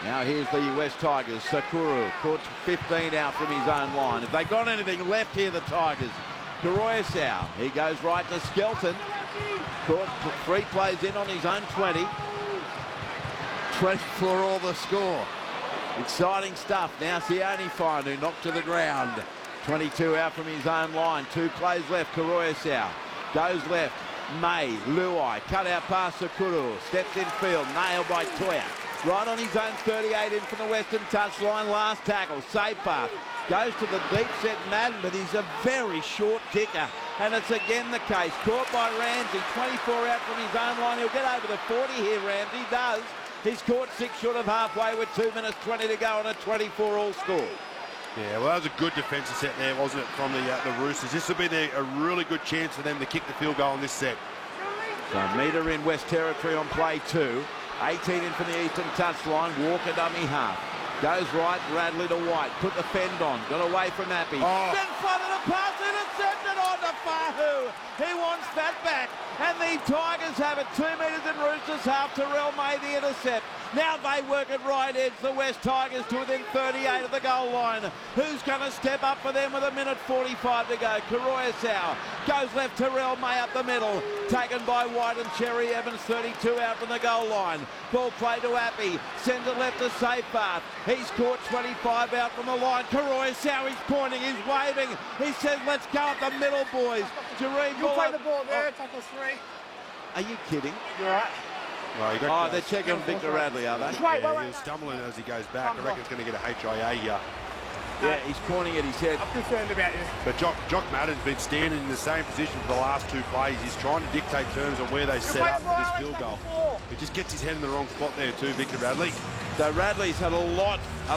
Now here's the West Tigers. Sakuru caught 15 out from his own line. If they got anything left here, the Tigers. Karoyasau, he goes right to Skelton. Caught 3 plays in on his own 20. 24 all the score. Exciting stuff. Now Sione Fine, knocked to the ground. 22 out from his own line. 2 plays left. Karoyasau goes left. May, Luai, cut out past Sakuru. Steps in field, nailed by Toya. Right on his own 38 in from the western touchline. Last tackle, safe path. Goes to the deep set Madden, but he's a very short kicker. And it's again the case. Caught by Ramsey, 24 out from his own line. He'll get over the 40 here, Ramsey does. He's caught 6 short of halfway with 2 minutes 20 to go on a 24 all score. Yeah, well, that was a good defensive set there, wasn't it, from the Roosters. This will be a really good chance for them to kick the field goal in this set. So Meter in West Territory on play 2. 18 in from the eastern touchline. Walker dummy half. Goes right, Radley to White. Put the fend on. Got away from Appy. Then flooded a pass, intercepted on to Fahu. He wants that back. And the Tigers have it 2 metres in Roosters half. Terrell May the intercept. Now they work at right edge, the West Tigers, to within 38 of the goal line. Who's going to step up for them with 1:45 to go? Karoyasau goes left, Terrell May up the middle. Taken by White and Cherry Evans, 32 out from the goal line. Ball play to Appy, sends it left to Safepath. He's caught 25 out from the line. Karoyasau, he's pointing, he's waving. He says, let's go up the middle, boys. Jareen, you play the ball there, tackle 3. Are you kidding? You're right. Well, they're checking Victor Radley, are they? Yeah, he's stumbling as he goes back. I reckon it's going to get a HIA here. Yeah, he's pointing at his head. I'm concerned about you. But Jock Madden's been standing in the same position for the last 2 plays. He's trying to dictate terms on where they set up for this field goal. He just gets his head in the wrong spot there too, Victor Radley. So Radley's had a lot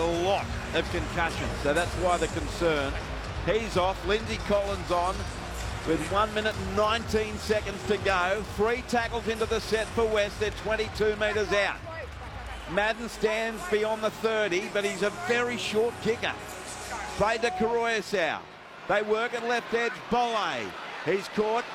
of concussions. So that's why the concern. He's off. Lindsay Collins on with 1 minute and 19 seconds to go. 3 tackles into the set for West. They're 22 metres out. Madden stands beyond the 30, but he's a very short kicker. Played to Karoyasau. They work at left edge. Bolle. He's caught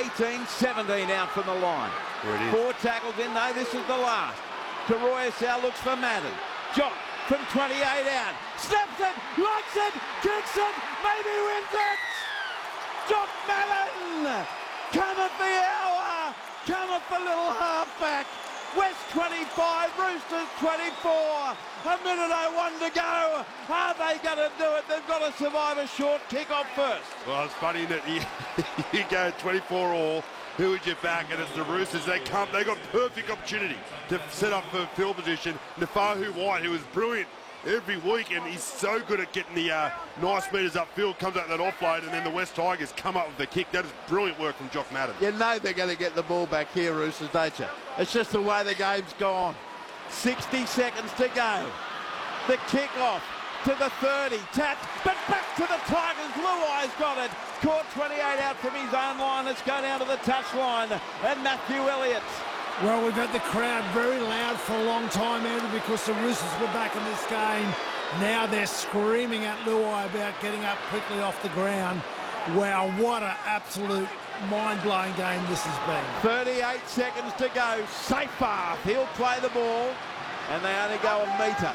18-17 out from the line. 4 tackles in. No, this is the last. Karoyasau looks for Madden. Jock from 28 out. Snaps it, likes it, kicks it, maybe wins it. Jock Madden, cometh the hour, cometh the little halfback. West 25, Roosters 24. 1:01 to go. Are they going to do it? They've got to survive a short kick-off first. Well, it's funny that you go 24 all. Who is your back? And it's the Roosters. They got perfect opportunity to set up for field position. Nafahu White, who is brilliant every week, and he's so good at getting the nice metres upfield, comes out that offload, and then the West Tigers come up with the kick. That is brilliant work from Jock Madden. You know they're going to get the ball back here, Roosters, don't you? It's just the way the game's gone. 60 seconds to go. The kick-off to the 30. Tapped, but back to the Tigers. Luai's got it. Caught 28 out from his own line. Let's go down to the touchline. And Matthew Elliott. Well, we've had the crowd very loud for a long time, Andrew, because the Roosters were back in this game. Now they're screaming at Luai about getting up quickly off the ground. Wow, what an absolute mind-blowing game this has been. 38 seconds to go. Safepath. He'll play the ball. And they only go a metre.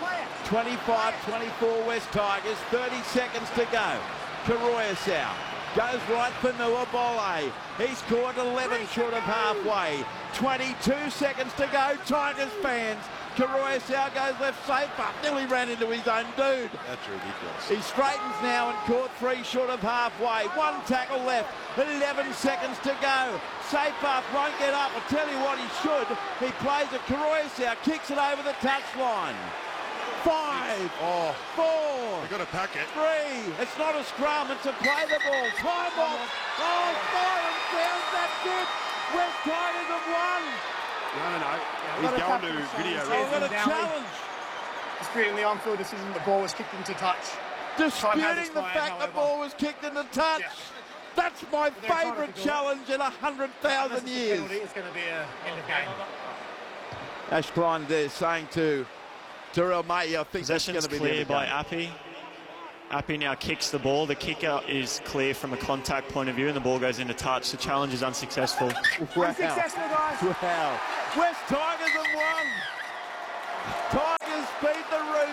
25-24 West Tigers. 30 seconds to go. Karoyasau goes right for Nuabolle. He's caught 11 short of halfway. 22 seconds to go. Tigers fans. Karoyasau goes left, Safepath. Nearly ran into his own dude. That's ridiculous. He straightens now and caught 3 short of halfway. 1 tackle left. 11 seconds to go. Safepath won't get up. I'll tell you what he should. He plays it. Karoyasau kicks it over the touchline. 5, 4. They've got to pack it. 3. It's not a scrum. It's a play the ball. Time off. Oh, fire and down. That's it. West Tigers have won. No. He's going to video. I've got a challenge. Disputing the on-field decision, the ball was kicked into touch. Disputing the fact the ball was kicked into touch. Yeah. That's my favourite challenge in 100,000 years. It's going to be an end of game. Ash Klein there saying to Terrell May, I think that's going to be clear by Appy. Appy now kicks the ball. The kicker is clear from a contact point of view, and the ball goes into touch. The challenge is unsuccessful. Wow. Unsuccessful, guys. Wow. West Tigers have won. Tigers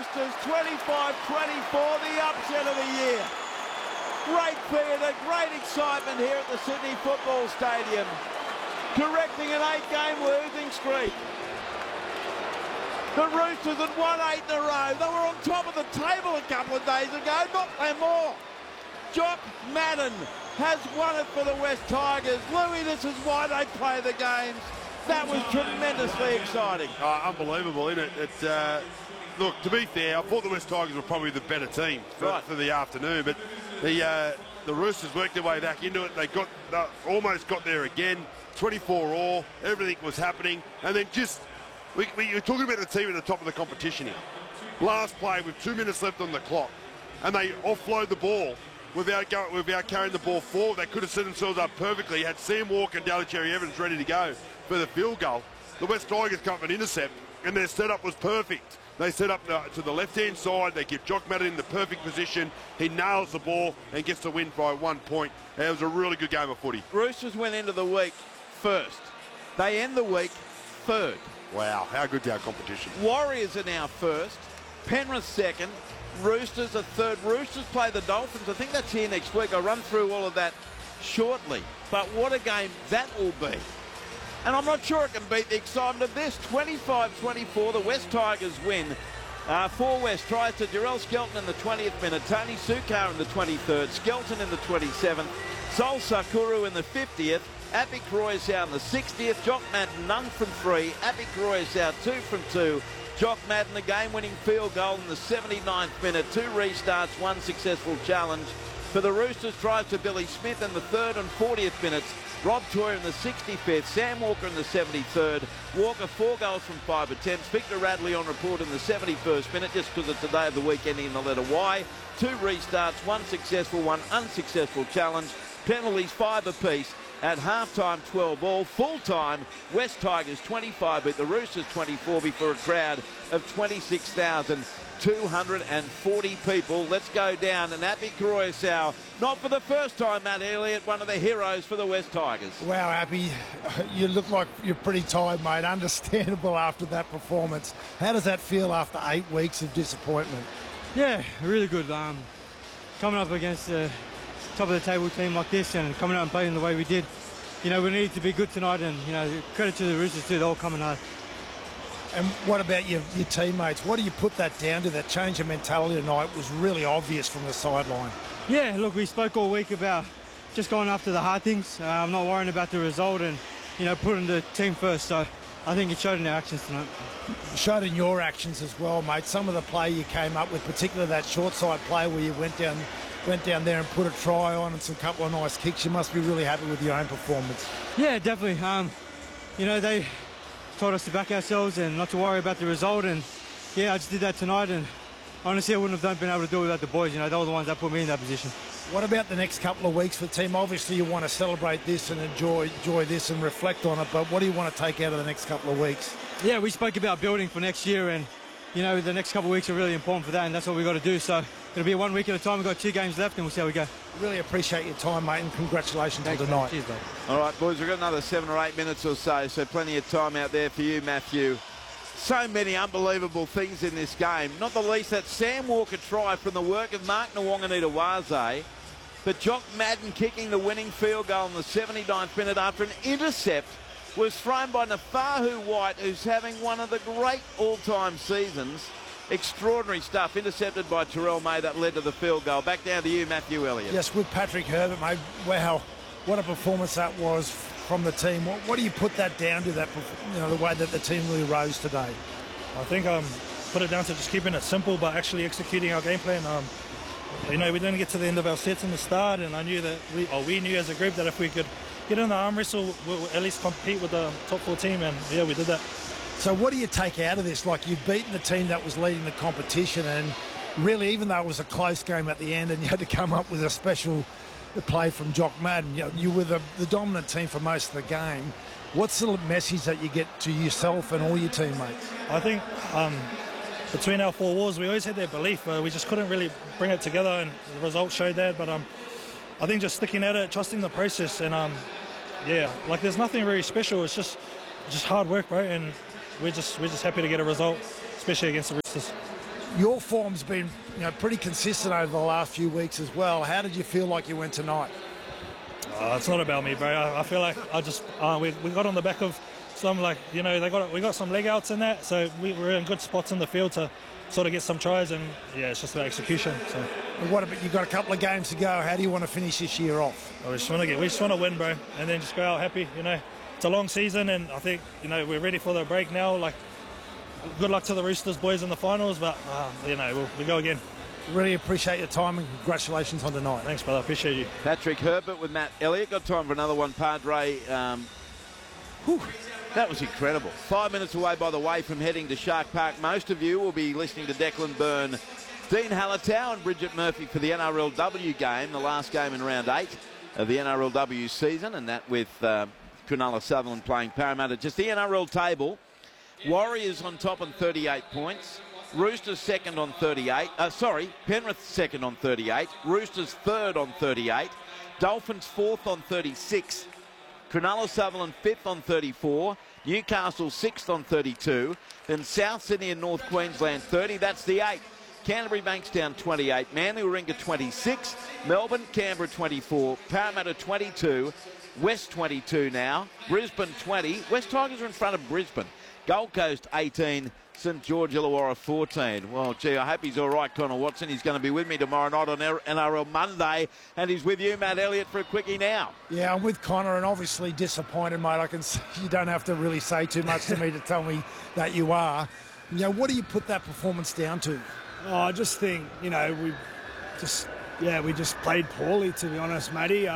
Roosters 25-24, the upset of the year. Great theatre, great excitement here at the Sydney Football Stadium, correcting an 8-game losing streak. The Roosters had won 8 in a row. They were on top of the table a couple of days ago, not play more. Jock Madden has won it for the West Tigers. Louis, this is why they play the games. That was tremendously exciting. Unbelievable, isn't it? Look, to be fair, I thought the West Tigers were probably the better team for the afternoon, but the Roosters worked their way back into it. They almost got there again. 24 all, everything was happening, and then you're talking about the team at the top of the competition here. Last play with 2 minutes left on the clock, and they offload the ball without carrying the ball forward. They could have set themselves up perfectly. Had Sam Walker and Daly Cherry-Evans ready to go for the field goal. The West Tigers come for an intercept, and their setup was perfect. They set up to the left-hand side. They give Jock Madden in the perfect position. He nails the ball and gets the win by 1 point. It was a really good game of footy. Roosters went into the week first. They end the week third. Wow, how good's our competition? Warriors are now first. Penrith second. Roosters are third. Roosters play the Dolphins. I think that's here next week. I'll run through all of that shortly. But what a game that will be. And I'm not sure it can beat the excitement of this. 25-24, the West Tigers win. For West, tries to Jarrell Skelton in the 20th minute, Tony Sukar in the 23rd, Skelton in the 27th, Sol Sakuru in the 50th, Api Croissau in the 60th, Jock Madden none from 3, Api Croissau 2 from 2, Jock Madden the game-winning field goal in the 79th minute, 2 restarts, 1 successful challenge. For the Roosters, tries to Billy Smith in the 3rd and 40th minutes, Rob Toyer in the 65th, Sam Walker in the 73rd, Walker 4 goals from 5 attempts, Victor Radley on report in the 71st minute, just because it's the day of the week ending in the letter Y, 2 restarts, 1 successful, 1 unsuccessful challenge, penalties 5 apiece. At half-time, 12 all. Full-time, West Tigers 25, but the Roosters 24 before a crowd of 26,240 people. Let's go down and Api Croissau, not for the first time, Matt Elliott, one of the heroes for the West Tigers. Wow, Api, you look like you're pretty tired, mate. Understandable after that performance. How does that feel after 8 weeks of disappointment? Yeah, really good. Coming up against a top of the table team like this and coming out and playing the way we did, we needed to be good tonight, and credit to the Roosters too, they're all coming hard. And what about your teammates? What do you put that down to? That change of mentality tonight was really obvious from the sideline. Yeah, look, we spoke all week about just going after the hard things. I'm not worrying about the result and putting the team first, so I think it showed in our actions tonight. It showed in your actions as well, mate. Some of the play you came up with, particularly that short side play where you went down there and put a try on and some couple of nice kicks. You must be really happy with your own performance. Yeah, definitely. They taught us to back ourselves and not to worry about the result, and yeah, I just did that tonight, and honestly I wouldn't have been able to do it without the boys. They were the ones that put me in that position. What about the next couple of weeks for the team? Obviously you want to celebrate this and enjoy this and reflect on it, but what do you want to take out of the next couple of weeks? Yeah, we spoke about building for next year, and the next couple of weeks are really important for that, and that's what we've got to do. So it'll be 1 week at a time. We've got 2 games left, and we'll see how we go. Really appreciate your time, mate, and congratulations on tonight. Cheers, mate. All right, boys, we've got another 7 or 8 minutes or so plenty of time out there for you, Matthew. So many unbelievable things in this game, not the least that Sam Walker try from the work of Mark Nawaqanitawase, but Jock Madden kicking the winning field goal in the 79th minute after an intercept was thrown by Nafahu White, who's having one of the great all-time seasons. Extraordinary stuff, intercepted by Terrell May, that led to the field goal. Back down to you, Matthew Elliott. Yes, with Patrick Herbert, mate. Wow, what a performance that was from the team. What do you put that down to, that the way that the team really rose today? I think put it down to just keeping it simple, but actually executing our game plan. We didn't get to the end of our sets in the start, and I knew that we knew as a group that if we could get in the arm wrestle, we'll at least compete with the top 4 team, and yeah, we did that. So what do you take out of this? Like, you've beaten the team that was leading the competition, and really, even though it was a close game at the end and you had to come up with a special play from Jock Madden, you were the dominant team for most of the game. What's the message that you get to yourself and all your teammates? I think between our 4 walls, we always had that belief. We just couldn't really bring it together, and the results showed that. But I think just sticking at it, trusting the process, and there's nothing really special. It's just hard work, bro, and we're just happy to get a result, especially against the Roosters. your form's been, pretty consistent over the last few weeks as well. How did you feel like you went tonight? It's not about me, bro. I feel like we got on the back of some, we got some leg outs in that, so we're in good spots in the field to sort of get some tries, and yeah, it's just about execution. So what about, you've got a couple of games to go? How do you want to finish this year off? We just want to win, bro, and then just go out happy. It's a long season, and I think we're ready for the break now. Like, good luck to the Roosters boys in the finals, but we go again. Really appreciate your time and congratulations on tonight. Thanks, brother. Appreciate you. Patrick Herbert with Matt Elliott. Got time for another one, Padre. That was incredible. 5 minutes away, by the way, from heading to Shark Park. Most of you will be listening to Declan Byrne, Dean Hallertau and Bridget Murphy for the NRLW game, the last game in round 8 of the NRLW season, and that with Cronulla Sutherland playing Parramatta. Just the NRL table. Warriors on top on 38 points. Roosters second on 38. Penrith second on 38. Roosters third on 38. Dolphins fourth on 36. Cronulla Sutherland fifth on 34. Newcastle sixth on 32. Then South Sydney and North Queensland 30. That's the 8. Canterbury Bankstown 28. Manly Warringah 26. Melbourne, Canberra 24. Parramatta 22. West 22 now. Brisbane 20. West Tigers are in front of Brisbane. Gold Coast 18. St George Illawarra 14. Well, gee, I hope he's all right, Connor Watson. He's going to be with me tomorrow night on NRL Monday, and he's with you, Matt Elliott, for a quickie now. Yeah, I'm with Connor, and obviously disappointed, mate. I can see you don't have to really say too much to me to tell me that you are. What do you put that performance down to? Oh, I just think, we just played poorly, to be honest, Matty.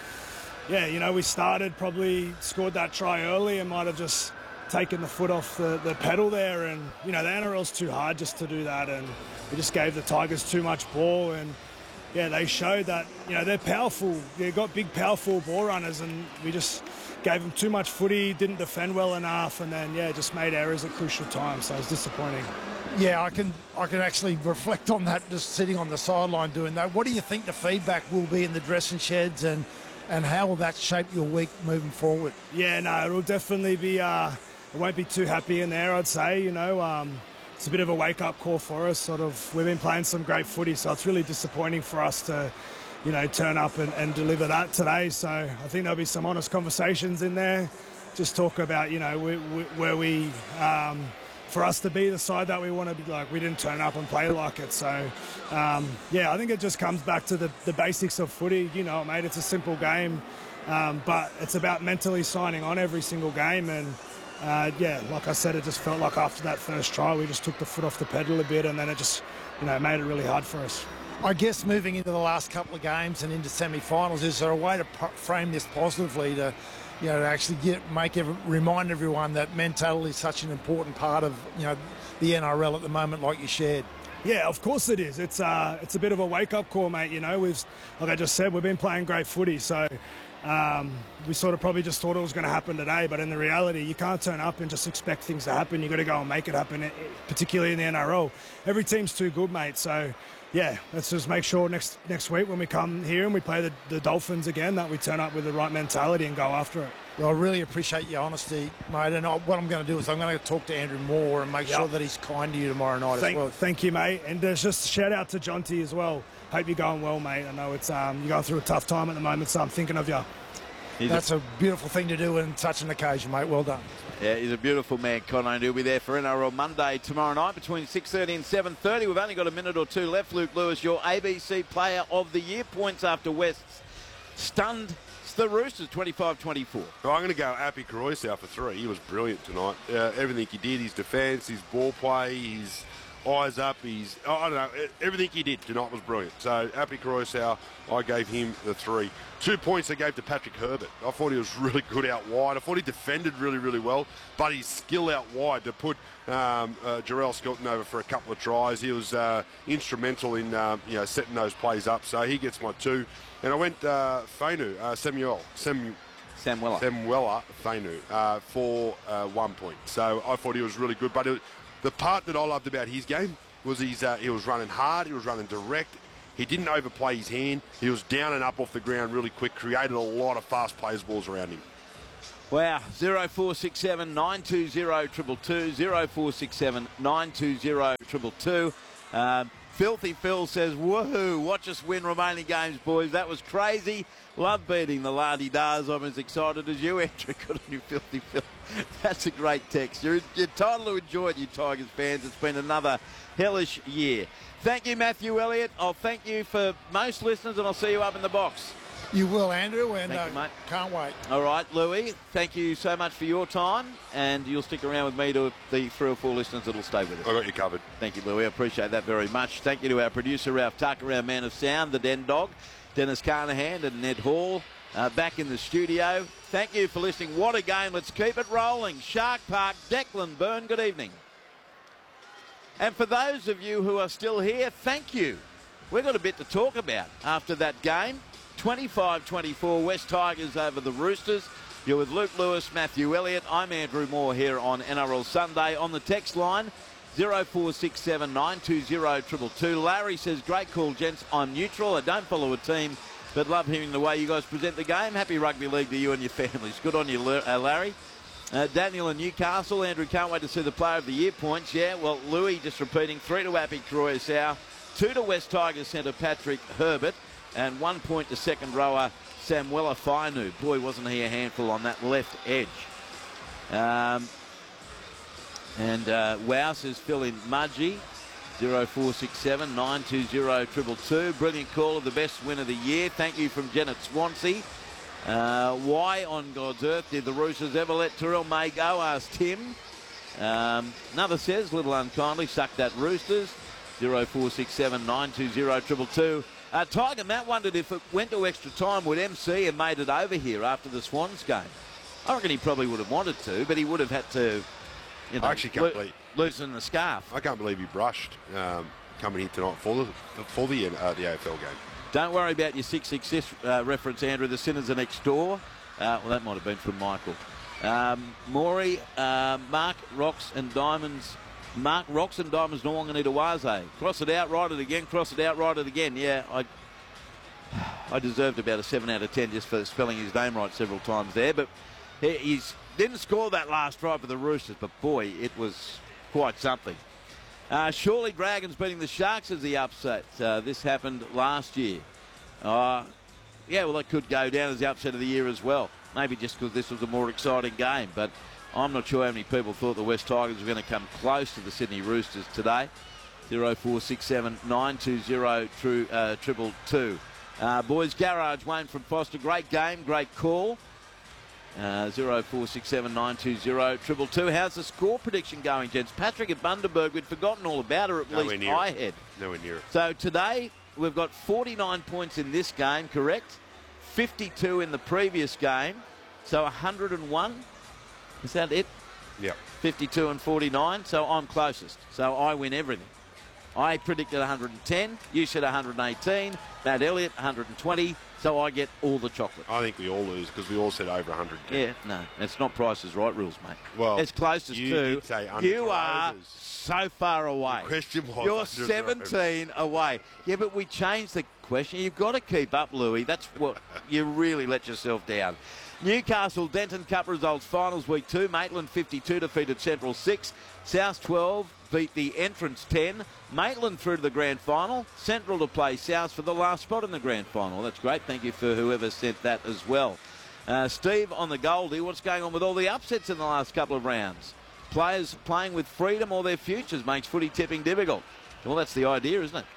We probably scored that try early and might have just taken the foot off the pedal there, and the NRL's too hard just to do that, and we just gave the Tigers too much ball, and they showed that they're powerful. They've got big, powerful ball runners, and we just gave them too much footy, didn't defend well enough, and then just made errors at crucial times. So it's disappointing. Yeah, I can actually reflect on that just sitting on the sideline doing that. What do you think the feedback will be in the dressing sheds, and how will that shape your week moving forward? Yeah, no, it'll definitely be. I won't be too happy in there, I'd say. It's a bit of a wake-up call for us. We've been playing some great footy, so it's really disappointing for us to, turn up and deliver that today. So I think there'll be some honest conversations in there. Just talk about, where we, for us to be the side that we want to be, like, we didn't turn up and play like it. So, I think it just comes back to the basics of footy. Mate, it's a simple game, but it's about mentally signing on every single game, and like I said, it just felt like after that first try, we just took the foot off the pedal a bit, and then it just, made it really hard for us. I guess moving into the last couple of games and into semi-finals, is there a way to frame this positively to, to actually remind everyone that mentality is such an important part of, the NRL at the moment, like you shared? Yeah, of course it is. It's a bit of a wake-up call, mate. Like I just said, we've been playing great footy, so. We sort of probably just thought it was going to happen today, but in the reality, you can't turn up and just expect things to happen. You've got to go and make it happen, particularly in the NRL. Every team's too good, mate. So, let's just make sure next week when we come here and we play the Dolphins again, that we turn up with the right mentality and go after it. Well, I really appreciate your honesty, mate. And what I'm going to do is I'm going to talk to Andrew Moore and make sure that he's kind to you tomorrow night as well. Thank you, mate. And just a shout out to Jonty as well. Hope you're going well, mate. I know it's you're going through a tough time at the moment, so I'm thinking of you. That's a beautiful thing to do on such an occasion, mate. Well done. Yeah, he's a beautiful man, Connor, and he'll be there for NRL Monday tomorrow night between 6:30 and 7:30. We've only got a minute or two left. Luke Lewis, your ABC Player of the Year, points after West's stunned the Roosters 25-24. I'm going to go Api Koroisau for 3. He was brilliant tonight. Everything he did, his defence, his ball play, his eyes up, everything he did tonight was brilliant. So Api Koroisau, I gave him the 3. 2 points I gave to Patrick Herbert. I thought he was really good out wide. I thought he defended really, really well, but his skill out wide to put Jarrell Skelton over for a couple of tries. He was instrumental in setting those plays up. So he gets my 2. And I went Samuela Fainu for 1 point. So I thought he was really good. But the part that I loved about his game was he was running hard, he was running direct. He didn't overplay his hand. He was down and up off the ground really quick, created a lot of fast players balls around him. Wow, 0467 920 222, 0467 920 222. Filthy Phil says, woohoo, watch us win remaining games, boys. That was crazy. Love beating the la-di-das. I'm as excited as you, Andrew. Good on you, Filthy Phil. That's a great text. You're entitled to enjoy it, you Tigers fans. It's been another hellish year. Thank you, Matthew Elliott. I'll thank you for most listeners, and I'll see you up in the box. You will, Andrew, and Thank you, mate. can't wait. All right, Louis, thank you so much for your time, and you'll stick around with me to the 3 or 4 listeners that'll stay with us. I got you covered. Thank you, Louis. I appreciate that very much. Thank you to our producer, Ralph Tucker, our man of sound, the Den Dog, Dennis Carnahan and Ned Hall, back in the studio. Thank you for listening. What a game. Let's keep it rolling. Shark Park, Declan Byrne, good evening. And for those of you who are still here, thank you. We've got a bit to talk about after that game. 25-24, West Tigers over the Roosters. You're with Luke Lewis, Matthew Elliott. I'm Andrew Moore here on NRL Sunday. On the text line, 0467 920 222. Larry says, great call, gents. I'm neutral. I don't follow a team, but love hearing the way you guys present the game. Happy rugby league to you and your families. Good on you, Larry. Daniel in Newcastle. Andrew, can't wait to see the Player of the Year points. Yeah, well, Louis just repeating, 3 to Appy Croy-Sow, 2 to West Tigers centre Patrick Herbert, and 1 point to second rower Samuela Fainu. Boy, wasn't he a handful on that left edge. Wow, says Phil in Mudgee. 0467 920 222. Brilliant call of the best win of the year. Thank you from Janet Swansea. Why on God's earth did the Roosters ever let Terrell May go? Asked Tim. Another says, little unkindly, suck that Roosters. 0467 920 222. Tiger Matt wondered if it went to extra time, would MC have made it over here after the Swans game? I reckon he probably would have wanted to, but he would have had to, you know, I actually can't believe loosen the scarf. I can't believe he brushed coming in tonight for the AFL game. Don't worry about your 666 reference, Andrew. The Sinners are next door. Well, that might have been from Michael. Maury, Mark Rocks and Diamonds. Mark Rocks and Diamonds Nwanganita-Waze. Cross it out, write it again, cross it out, write it again. Yeah, I deserved about a 7 out of 10 just for spelling his name right several times there. But he didn't score that last try for the Roosters, but boy, it was quite something. Surely Dragons beating the Sharks as the upset. This happened last year. Yeah, well, that could go down as the upset of the year as well. Maybe just because this was a more exciting game, but I'm not sure how many people thought the West Tigers were going to come close to the Sydney Roosters today. 0467 920 222. Boys Garage, Wayne from Foster. Great game, great call. 0467 920 222. How's the score prediction going, gents? Patrick at Bundaberg, we'd forgotten all about her, at least I had. Nowhere near it. So today we've got 49 points in this game, correct? 52 in the previous game. So 101. Is that it? Yeah. 52 and 49, so I'm closest. So I win everything. I predicted 110. You said 118. Matt Elliott, 120. So I get all the chocolate. I think we all lose because we all said over 110. Yeah, no. It's not Price is Right rules, mate. Well, it's closest you to. did say you are so far away. The question was You're 17 away. Yeah, but we changed the question. You've got to keep up, Louis. That's what you really let yourself down. Newcastle Denton Cup results finals week 2. Maitland 52 defeated Central 6. South 12 beat the Entrance 10. Maitland through to the grand final. Central to play South for the last spot in the grand final. That's great. Thank you for whoever sent that as well. Steve on the Goldie. What's going on with all the upsets in the last couple of rounds? Players playing with freedom or their futures makes footy tipping difficult. Well, that's the idea, isn't it?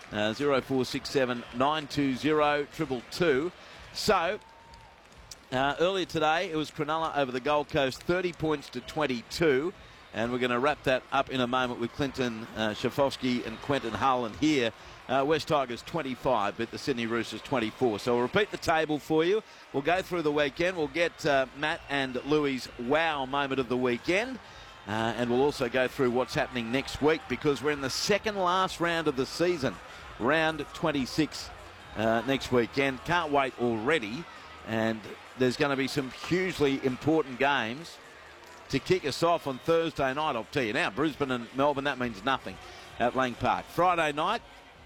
0467 920 222. So, earlier today, it was Cronulla over the Gold Coast, 30 points to 22. And we're going to wrap that up in a moment with Clinton Schafowski and Quentin Harlan here. West Tigers 25, but the Sydney Roosters 24. So we'll repeat the table for you. We'll go through the weekend. We'll get Matt and Louis' wow moment of the weekend. And we'll also go through what's happening next week because we're in the second last round of the season. Round 26 next weekend. Can't wait already. And there's going to be some hugely important games to kick us off on Thursday night. I'll tell you now, Brisbane and Melbourne, that means nothing at Lang Park. Friday night,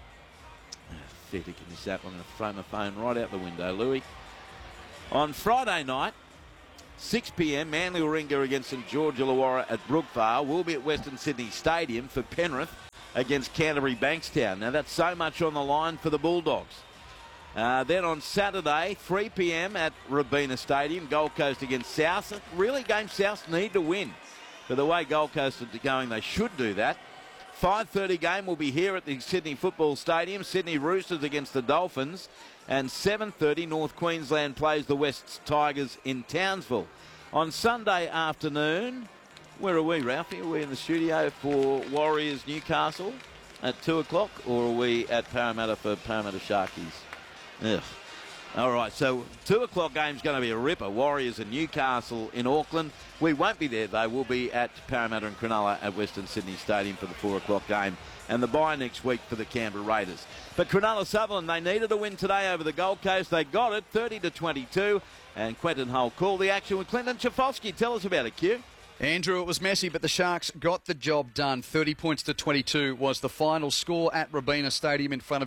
fair to give me that. I'm going to throw my phone right out the window, Louis. On Friday night, 6 p.m, Manly Warringah against St George Illawarra at Brookvale. We'll be at Western Sydney Stadium for Penrith against Canterbury Bankstown. Now, that's so much on the line for the Bulldogs. Then on Saturday, 3 p.m. at Robina Stadium, Gold Coast against South. Really, game South need to win. But the way Gold Coast are going, they should do that. 5:30 game will be here at the Sydney Football Stadium. Sydney Roosters against the Dolphins. And 7:30, North Queensland plays the West Tigers in Townsville. On Sunday afternoon, where are we, Ralphie? Are we in the studio for Warriors Newcastle at 2 o'clock, or are we at Parramatta for Parramatta Sharkies? Ugh. All right, so 2 o'clock game's going to be a ripper. Warriors and Newcastle in Auckland. We won't be there, though. We'll be at Parramatta and Cronulla at Western Sydney Stadium for the 4 o'clock game. And the bye next week for the Canberra Raiders. But Cronulla Sutherland, they needed a win today over the Gold Coast. They got it, 30-22. And Quentin Hull called the action with Clinton Chafosky. Tell us about it, Q. Andrew, it was messy, but the Sharks got the job done. 30 points to 22 was the final score at Robina Stadium in front of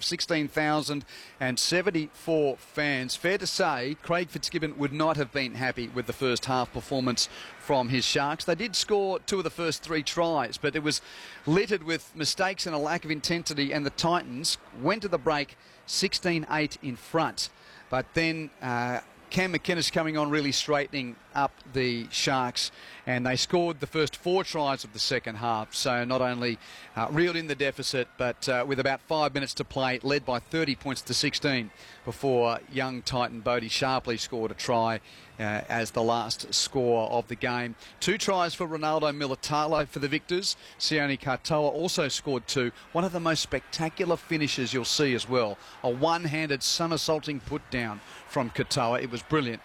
16,074 fans. Fair to say, Craig Fitzgibbon would not have been happy with the first half performance from his Sharks. They did score 2 of the first 3 tries, but it was littered with mistakes and a lack of intensity, and the Titans went to the break 16-8 in front. But then Cam McInnes coming on, really straightening up the Sharks, and they scored the first 4 tries of the second half. So not only reeled in the deficit, but with about 5 minutes to play, led by 30 points to 16 before young Titan Bodie Sharpley scored a try as the last score of the game. 2 tries for Ronaldo Militalo for the victors. Sione Katoa also scored 2. One of the most spectacular finishes you'll see as well. A one-handed somersaulting put down from Katoa. It was brilliant.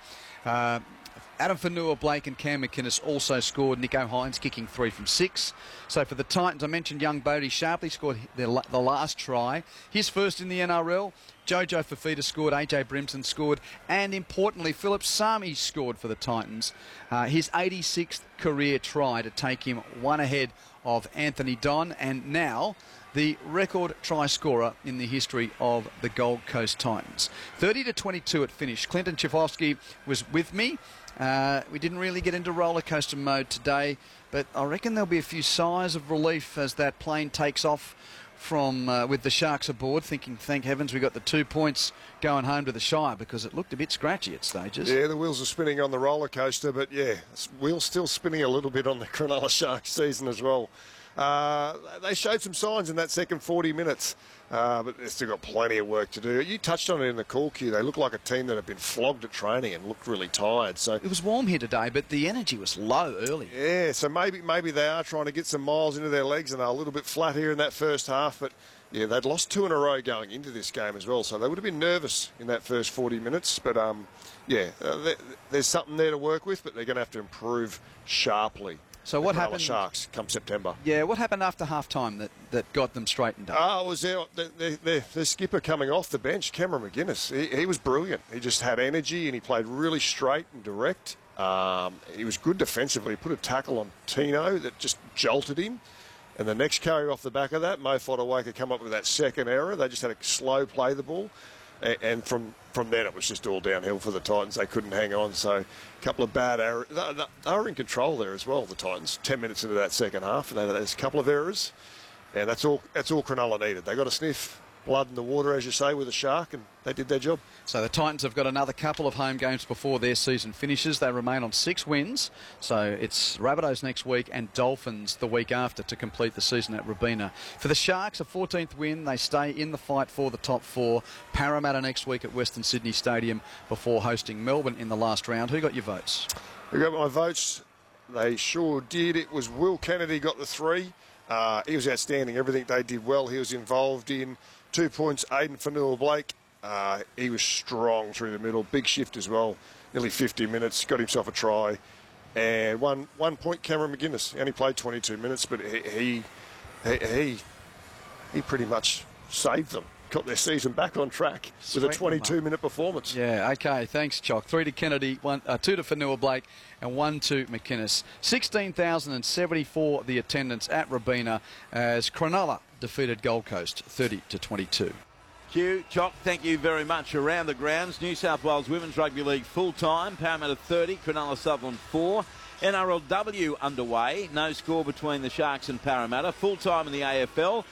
Adam Fanua-Blake and Cam McInnes also scored. Nico Hines kicking 3 from 6. So for the Titans, I mentioned young Bodie Sharpley scored the last try. His first in the NRL. Jojo Fafita scored, AJ Brimson scored, and importantly, Philip Sami scored for the Titans. His 86th career try to take him 1 ahead of Anthony Don, and now the record try scorer in the history of the Gold Coast Titans. 30-22 it finished. Clinton Chafosky was with me. We didn't really get into roller coaster mode today, but I reckon there'll be a few sighs of relief as that plane takes off from with the Sharks aboard, thinking, thank heavens we got the 2 points going home to the Shire, because it looked a bit scratchy at stages. Yeah, the wheels are spinning on the roller coaster, but yeah, wheels still spinning a little bit on the Cronulla Sharks season as well. They showed some signs in that second 40 minutes, but they've still got plenty of work to do. You touched on it in the call, Q. They look like a team that have been flogged at training and looked really tired. So it was warm here today, but the energy was low early. Yeah, so maybe they are trying to get some miles into their legs, and they're a little bit flat here in that first half. But yeah, they'd lost 2 in a row going into this game as well, so they would have been nervous in that first 40 minutes. But there's something there to work with, but they're going to have to improve sharply. So what happened? Sharks come September. Yeah, what happened after half-time that got them straightened up? It was their skipper coming off the bench, Cameron McInnes. He was brilliant. He just had energy and he played really straight and direct. He was good defensively. He put a tackle on Tino that just jolted him. And the next carry off the back of that, Mo Fodawaker come up with that second error. They just had to slow play the ball. And from then it was just all downhill for the Titans. They couldn't hang on. So a couple of bad errors. They were in control there as well, the Titans. 10 minutes into that second half, and there's a couple of errors. And that's all Cronulla needed. They got to sniff blood in the water, as you say, with a Shark, and they did their job. So the Titans have got another couple of home games before their season finishes. They remain on 6 wins. So it's Rabbitohs next week and Dolphins the week after to complete the season at Robina. For the Sharks, a 14th win. They stay in the fight for the top 4. Parramatta next week at Western Sydney Stadium before hosting Melbourne in the last round. Who got your votes? Who got my votes? They sure did. It was Will Kennedy got the 3. He was outstanding. Everything they did well. He was involved in. 2 points, Aiden Fanua-Blake. He was strong through the middle. Big shift as well. Nearly 50 minutes. Got himself a try. And 1 point, Cameron McInnes. He only played 22 minutes, but he pretty much saved them. Got their season back on track with a 22-minute performance. Yeah, okay, thanks, Chock. 3 to Kennedy, 2 to Fanua-Blake, and 1 to McInnes. 16,074 the attendance at Robina as Cronulla defeated Gold Coast 30-22. Q, Chock, thank you very much. Around the grounds, New South Wales Women's Rugby League full-time, Parramatta 30, Cronulla Sutherland 4. NRLW underway, no score between the Sharks and Parramatta. Full-time in the AFL,